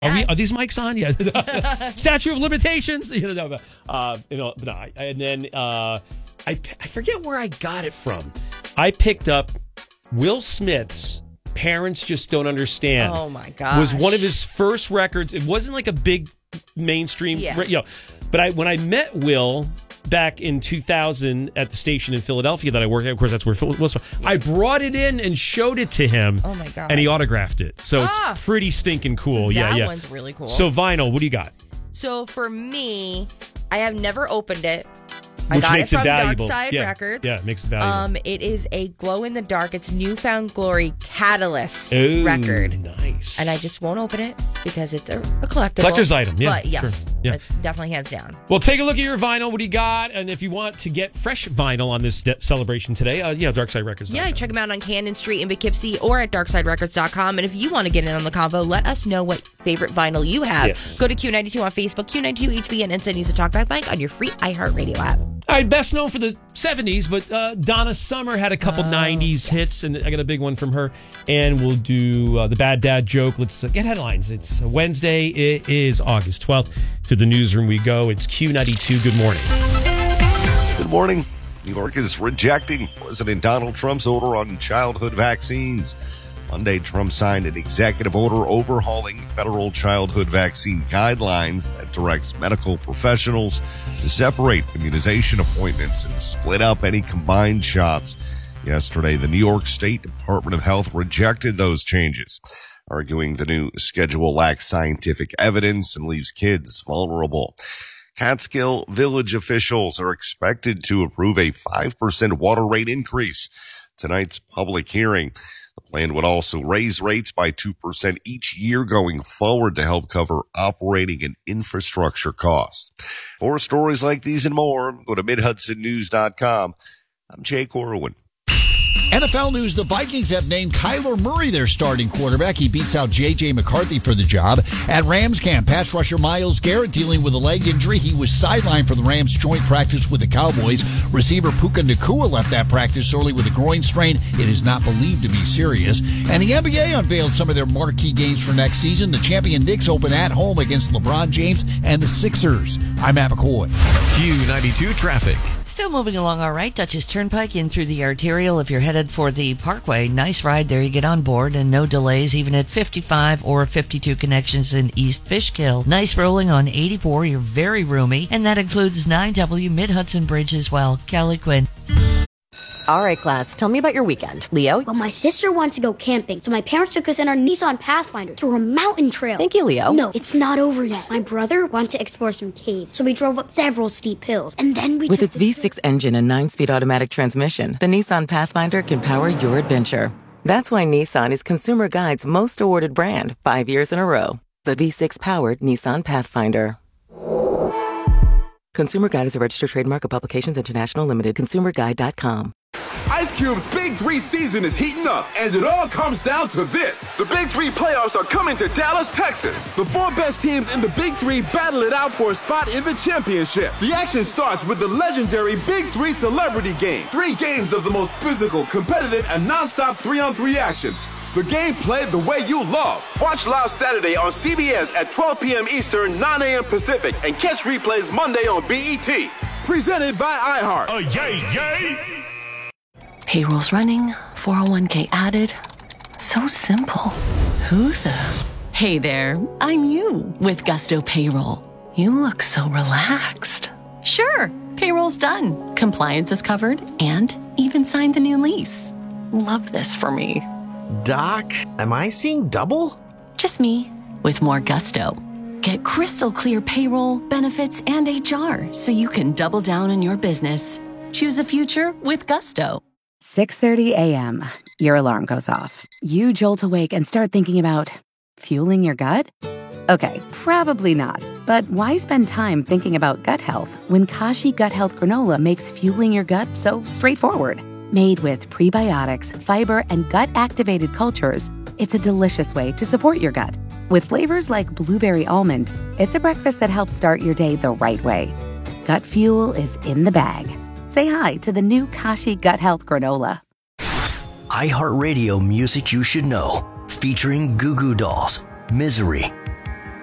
Are these mics on? Yeah. Statute of limitations. I forget where I got it from. I picked up Will Smith's Parents Just Don't Understand. Oh my gosh. Was one of his first records. It wasn't like a big mainstream, but when I met Will back in 2000 at the station in Philadelphia that I worked at, of course, that's where Phil was from. I brought it in and showed it to him. Oh my God. And he autographed it. So it's pretty stinking cool. So that one's really cool. So vinyl, what do you got? So for me, I have never opened it. Which I got makes it from valuable. Darkside Records. Yeah, it makes it valuable. It is a glow in the dark. It's Newfound Glory Catalyst Ooh, record. Nice. And I just won't open it because it's a collectible. Collector's item, yeah. But yes, sure. Yeah. it's definitely hands down. Well, take a look at your vinyl. What do you got? And if you want to get fresh vinyl on this celebration today, Darkside Records. Yeah, check them out on Cannon Street in Poughkeepsie or at darksiderecords.com. And if you want to get in on the convo, let us know what favorite vinyl you have. Yes. Go to Q92 on Facebook, Q92HBN, and send us a Talkback mic on your free iHeartRadio app. All right, best known for the 70s, but Donna Summer had a couple 90s hits, and I got a big one from her. And we'll do the Bad Dad joke. Let's get headlines. It's Wednesday. It is August 12th. To the newsroom we go. It's Q92. Good morning. Good morning. New York is rejecting President Donald Trump's order on childhood vaccines. Monday, Trump signed an executive order overhauling federal childhood vaccine guidelines that directs medical professionals to separate immunization appointments and split up any combined shots. Yesterday, the New York State Department of Health rejected those changes, arguing the new schedule lacks scientific evidence and leaves kids vulnerable. Catskill Village officials are expected to approve a 5% water rate increase. Tonight's public hearing. The plan would also raise rates by 2% each year going forward to help cover operating and infrastructure costs. For stories like these and more, go to MidHudsonNews.com. I'm Jake Orwin. NFL news, the Vikings have named Kyler Murray their starting quarterback. He beats out J.J. McCarthy for the job. At Rams camp, pass rusher Myles Garrett dealing with a leg injury. He was sidelined for the Rams joint practice with the Cowboys. Receiver Puka Nacua left that practice early with a groin strain. It is not believed to be serious. And the NBA unveiled some of their marquee games for next season. The champion Knicks open at home against LeBron James and the Sixers. I'm Matt McCoy. Q92 Traffic. Still moving along all right. Dutchess Turnpike in through the arterial. If you're headed for the Parkway, nice ride there. You get on board and no delays even at 55 or 52 connections in East Fishkill. Nice rolling on 84. You're very roomy. And that includes 9W Mid-Hudson Bridge as well. Kelly Quinn. All right, class, tell me about your weekend. Leo? Well, my sister wants to go camping, so my parents took us in our Nissan Pathfinder to a mountain trail. Thank you, Leo. No, it's not over yet. My brother wanted to explore some caves, so we drove up several steep hills, and then we With its V6 engine and 9-speed automatic transmission, the Nissan Pathfinder can power your adventure. That's why Nissan is Consumer Guide's most awarded brand 5 years in a row. The V6-powered Nissan Pathfinder. Consumer Guide is a registered trademark of Publications International Limited. ConsumerGuide.com. Ice Cube's Big 3 season is heating up, and it all comes down to this. The Big 3 playoffs are coming to Dallas, Texas. The 4 best teams in the Big 3 battle it out for a spot in the championship. The action starts with the legendary Big 3 Celebrity Game. 3 games of the most physical, competitive, and non-stop 3-on-3 action. The game played the way you love. Watch live Saturday on CBS at 12 p.m. Eastern, 9 a.m. Pacific, and catch replays Monday on BET. Presented by iHeart. Yay! Payroll's running, 401k added. So simple. Who the? Hey there, I'm you with Gusto Payroll. You look so relaxed. Sure, payroll's done. Compliance is covered and even signed the new lease. Love this for me. Doc, am I seeing double? Just me with more Gusto. Get crystal clear payroll, benefits, and HR so you can double down on your business. Choose a future with Gusto. 6:30 a.m. Your alarm goes off. You jolt awake and start thinking about fueling your gut? Okay, probably not. But why spend time thinking about gut health when Kashi Gut Health Granola makes fueling your gut so straightforward? Made with prebiotics, fiber, and gut-activated cultures, it's a delicious way to support your gut. With flavors like blueberry almond, it's a breakfast that helps start your day the right way. Gut fuel is in the bag. Say hi to the new Kashi Gut Health Granola. iHeartRadio Music You Should Know, featuring Goo Goo Dolls, Misery,